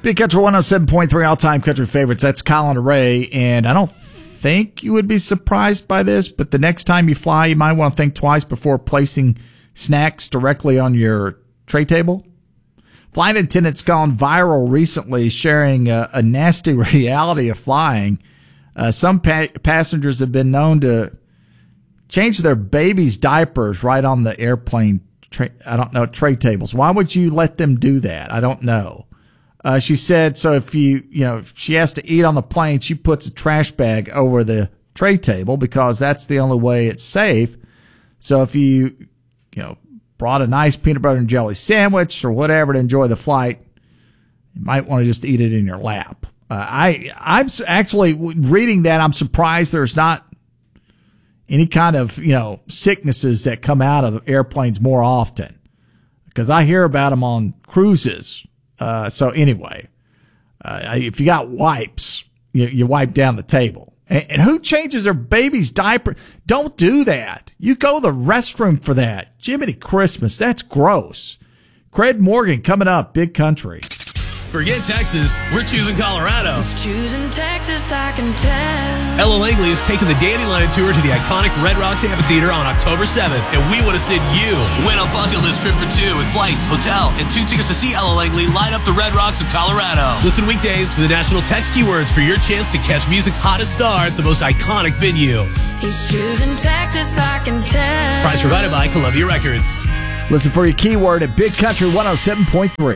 Big Country 107.3 all-time country favorites. That's Colin Ray, and I don't think you would be surprised by this, but the next time you fly, you might want to think twice before placing snacks directly on your tray table. Flight attendants gone viral recently, sharing a nasty reality of flying. Some passengers have been known to change their baby's diapers right on the airplane tray tables. Why would you let them do that? I don't know. She said, so if if she has to eat on the plane, she puts a trash bag over the tray table because that's the only way it's safe. So if you brought a nice peanut butter and jelly sandwich or whatever to enjoy the flight, you might want to just eat it in your lap. I'm actually reading that. I'm surprised there's not any kind of, sicknesses that come out of airplanes more often, because I hear about them on cruises. So anyway, if you got wipes, you wipe down the table. And who changes their baby's diaper? Don't do that. You go to the restroom for that. Jiminy Christmas, that's gross. Craig Morgan coming up, Big Country. Forget Texas, we're choosing Colorado. It's choosing Texas, I can tell. Ella Langley is taking the Dandelion Tour to the iconic Red Rocks Amphitheater on October 7th, and we want to send you. Win a bucket list trip for two with flights, hotel, and 2 tickets to see Ella Langley light up the Red Rocks of Colorado. Listen weekdays for the national text keywords for your chance to catch music's hottest star at the most iconic venue. He's choosing Texas, I can tell. Prize provided by Columbia Records. Listen for your keyword at Big Country 107.3.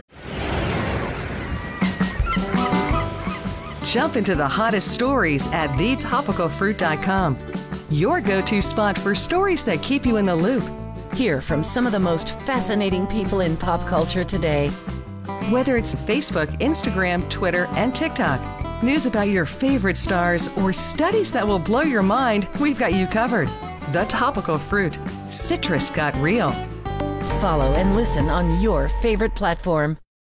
Jump into the hottest stories at thetopicalfruit.com. Your go-to spot for stories that keep you in the loop. Hear from some of the most fascinating people in pop culture today. Whether it's Facebook, Instagram, Twitter, and TikTok, news about your favorite stars, or studies that will blow your mind, we've got you covered. The Topical Fruit. Citrus got real. Follow and listen on your favorite platform.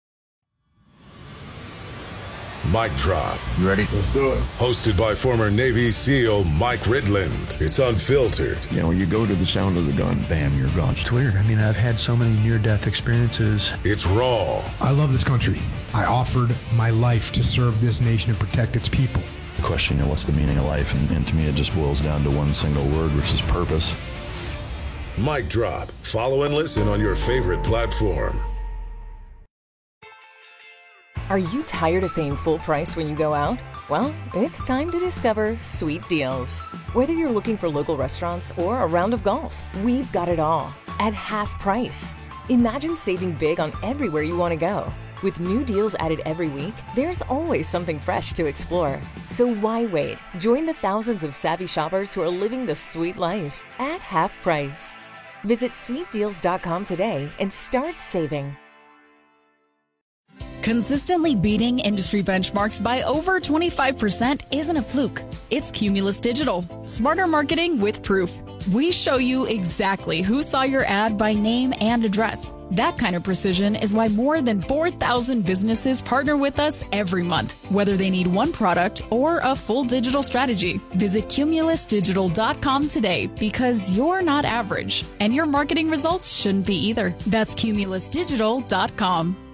Mic Drop. You ready? Let's do it. Hosted by former Navy SEAL Mike Ridland. It's unfiltered. When you go to the sound of the gun, bam, you're gone. It's weird. I've had so many near-death experiences. It's raw. I love this country. I offered my life to serve this nation and protect its people. The question, what's the meaning of life? And to me, it just boils down to one single word, which is purpose. Mic Drop. Follow and listen on your favorite platform. Are you tired of paying full price when you go out? Well, it's time to discover Sweet Deals. Whether you're looking for local restaurants or a round of golf, we've got it all at half price. Imagine saving big on everywhere you want to go. With new deals added every week, there's always something fresh to explore. So why wait? Join the thousands of savvy shoppers who are living the sweet life at half price. Visit sweetdeals.com today and start saving. Consistently beating industry benchmarks by over 25% isn't a fluke. It's Cumulus Digital. Smarter marketing with proof. We show you exactly who saw your ad by name and address. That kind of precision is why more than 4,000 businesses partner with us every month, whether they need one product or a full digital strategy. Visit cumulusdigital.com today, because you're not average, and your marketing results shouldn't be either. That's cumulusdigital.com.